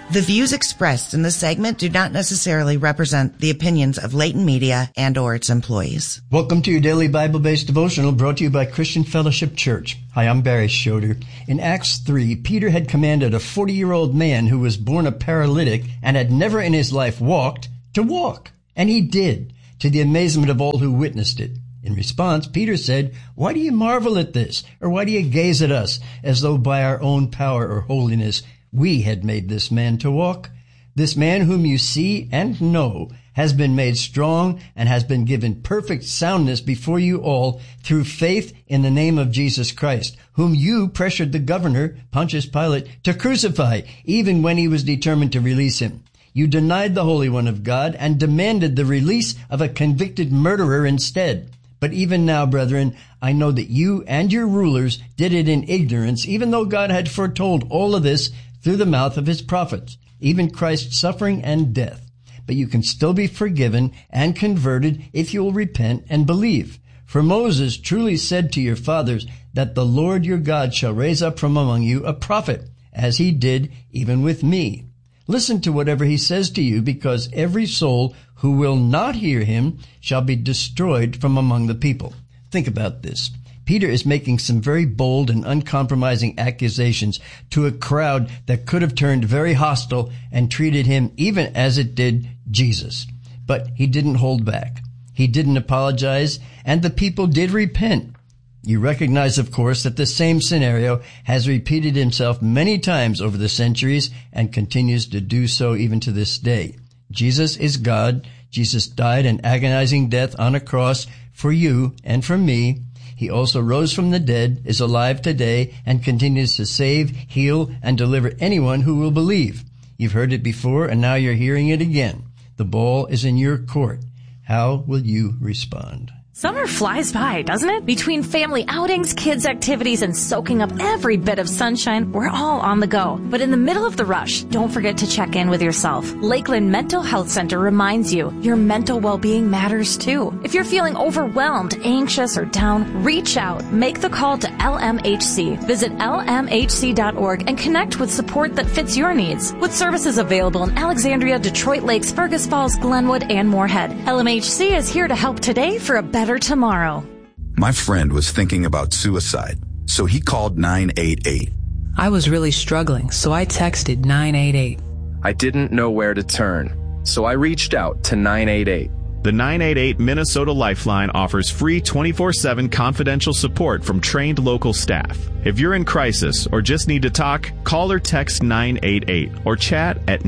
The views expressed in this segment do not necessarily represent the opinions of Leighton Media and or its employees. Welcome to your daily Bible-based devotional brought to you by Christian Fellowship Church. Hi, I'm Barry Schroeder. In Acts 3, Peter had commanded a 40-year-old man who was born a paralytic and had never in his life walked to walk. And he did, to the amazement of all who witnessed it. In response, Peter said, "Why do you marvel at this? Or why do you gaze at us as though by our own power or holiness we had made this man to walk? This man whom you see and know has been made strong and has been given perfect soundness before you all through faith in the name of Jesus Christ, whom you pressured the governor, Pontius Pilate, to crucify, even when he was determined to release him. You denied the Holy One of God and demanded the release of a convicted murderer instead. But even now, brethren, I know that you and your rulers did it in ignorance, even though God had foretold all of this through the mouth of his prophets, even Christ's suffering and death. But you can still be forgiven and converted if you will repent and believe. For Moses truly said to your fathers that the Lord your God shall raise up from among you a prophet, as he did even with me. Listen to whatever he says to you, because every soul who will not hear him shall be destroyed from among the people." Think about this. Peter is making some very bold and uncompromising accusations to a crowd that could have turned very hostile and treated him even as it did Jesus. But he didn't hold back. He didn't apologize, and the people did repent. You recognize, of course, that the same scenario has repeated himself many times over the centuries and continues to do so even to this day. Jesus is God. Jesus died an agonizing death on a cross for you and for me. He also rose from the dead, is alive today, and continues to save, heal, and deliver anyone who will believe. You've heard it before, and now you're hearing it again. The ball is in your court. How will you respond? Summer flies by, doesn't it? Between family outings, kids' activities, and soaking up every bit of sunshine, we're all on the go. But in the middle of the rush, don't forget to check in with yourself. Lakeland Mental Health Center reminds you your mental well-being matters too. If you're feeling overwhelmed, anxious, or down, reach out. Make the call to LMHC. Visit lmhc.org and connect with support that fits your needs. With services available in Alexandria, Detroit Lakes, Fergus Falls, Glenwood, and Moorhead, LMHC is here to help today for a better tomorrow. My friend was thinking about suicide, so he called 988. I was really struggling, so I texted 988. I didn't know where to turn, so I reached out to 988. The 988 Minnesota Lifeline offers free 24/7 confidential support from trained local staff. If you're in crisis or just need to talk, call or text 988 or chat at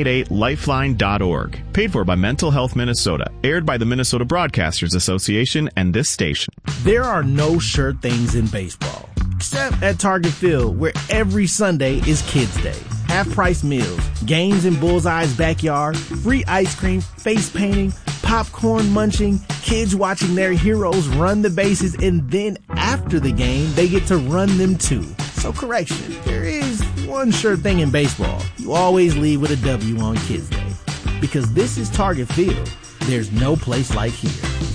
988lifeline.org. Paid for by Mental Health Minnesota. Aired by the Minnesota Broadcasters Association and this station. There are no sure things in baseball, except at Target Field, where every Sunday is Kids Day. Half-price meals, games in Bullseye's backyard, free ice cream, face painting, popcorn munching, kids watching their heroes run the bases, and then after the game, they get to run them too. So correction, there is one sure thing in baseball. You always leave with a W on Kids Day. Because this is Target Field. There's no place like here.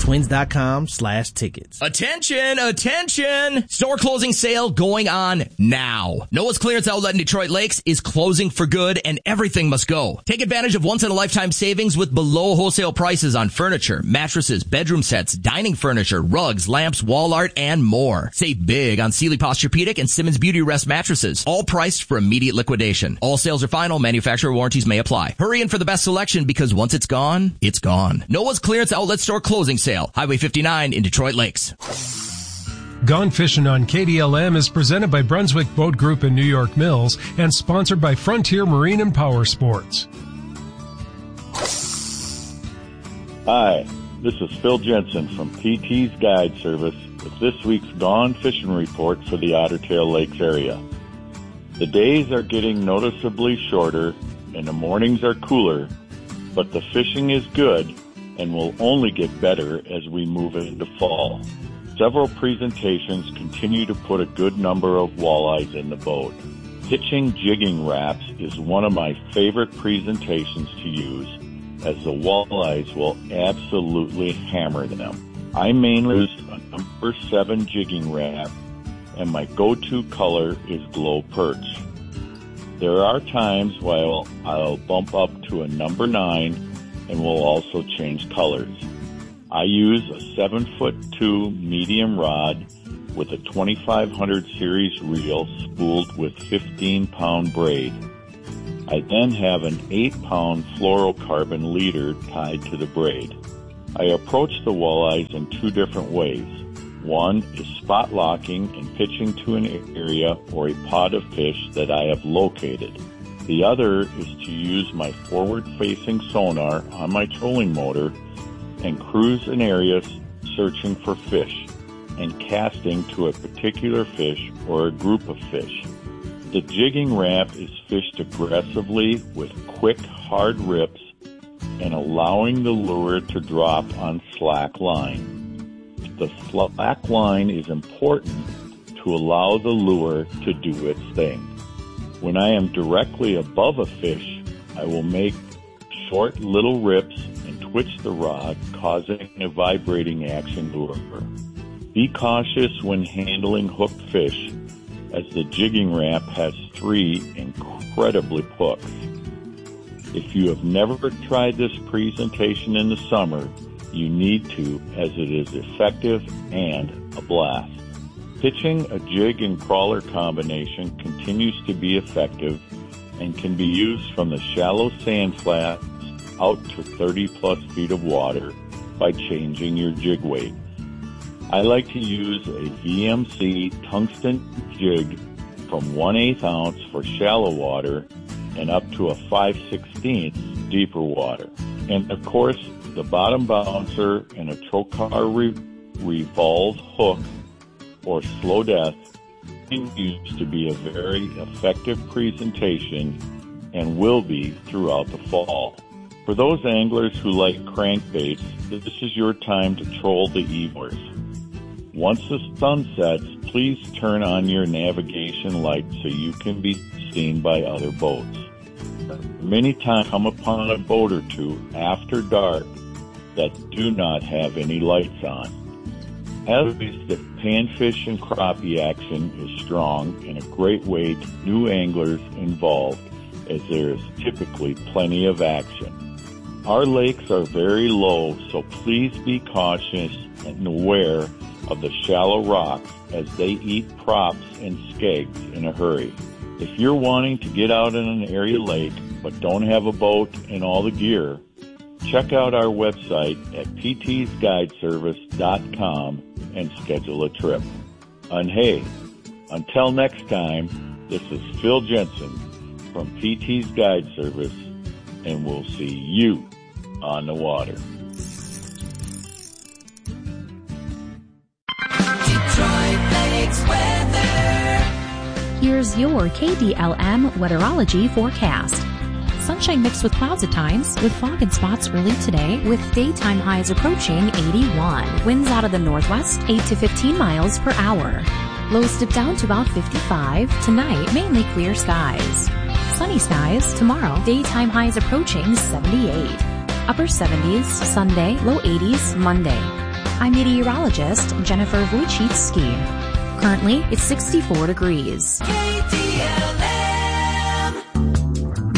Twins.com/tickets. Attention, attention! Store closing sale going on now. Noah's Clearance Outlet in Detroit Lakes is closing for good and everything must go. Take advantage of once-in-a-lifetime savings with below wholesale prices on furniture, mattresses, bedroom sets, dining furniture, rugs, lamps, wall art, and more. Save big on Sealy Posturepedic and Simmons Beauty Rest mattresses, all priced for immediate liquidation. All sales are final. Manufacturer warranties may apply. Hurry in for the best selection because once it's gone, it's gone. Noah's Clearance Outlet Store closing sale. Highway 59 in Detroit Lakes. Gone Fishing on KDLM is presented by Brunswick Boat Group in New York Mills and sponsored by Frontier Marine and Power Sports. Hi, this is Phil Jensen from PT's Guide Service with this week's Gone Fishing Report for the Otter Tail Lakes area. The days are getting noticeably shorter and the mornings are cooler, but the fishing is good and will only get better as we move into fall. Several presentations continue to put a good number of walleyes in the boat. Pitching jigging wraps is one of my favorite presentations to use, as the walleyes will absolutely hammer them. I mainly use a number 7 jigging wrap, and my go-to color is glow perch. There are times while I'll bump up to a number 9 and will also change colors. I use a 7'2" medium rod with a 2500 series reel spooled with 15-pound braid. I then have an 8-pound fluorocarbon leader tied to the braid. I approach the walleyes in 2 different ways. One is spot locking and pitching to an area or a pod of fish that I have located. The other is to use my forward-facing sonar on my trolling motor and cruise an area searching for fish and casting to a particular fish or a group of fish. The jigging wrap is fished aggressively with quick, hard rips and allowing the lure to drop on slack line. The slack line is important to allow the lure to do its thing. When I am directly above a fish, I will make short little rips and twitch the rod, causing a vibrating action lure. Be cautious when handling hooked fish, as the jigging wrap has 3 incredibly hooks. If you have never tried this presentation in the summer, you need to, as it is effective and a blast. Pitching a jig and crawler combination continues to be effective and can be used from the shallow sand flats out to 30-plus feet of water by changing your jig weight. I like to use a VMC tungsten jig from 1/8 ounce for shallow water and up to a 5/16 deeper water. And of course, the bottom bouncer and a trocar revolve hook or slow death continues to be a very effective presentation and will be throughout the fall. For those anglers who like crankbaits, this is your time to troll the Ivors. Once the sun sets, please turn on your navigation light so you can be seen by other boats. Many times I come upon a boat or two after dark that do not have any lights on. As the panfish and crappie action is strong and a great way to new anglers involved, as there is typically plenty of action. Our lakes are very low, so please be cautious and aware of the shallow rocks as they eat props and skegs in a hurry. If you're wanting to get out in an area lake but don't have a boat and all the gear, check out our website at ptsguideservice.com and schedule a trip. And hey, until next time, this is Phil Jensen from PT's Guide Service, and we'll see you on the water. Here's your KDLM weatherology forecast. Sunshine mixed with clouds at times, with fog and spots early today, with daytime highs approaching 81. Winds out of the northwest, 8 to 15 miles per hour. Lows dip down to about 55. Tonight, mainly clear skies. Sunny skies tomorrow, daytime highs approaching 78. Upper 70s Sunday, low 80s Monday. I'm meteorologist Jennifer Wojcicki. Currently, it's 64 degrees.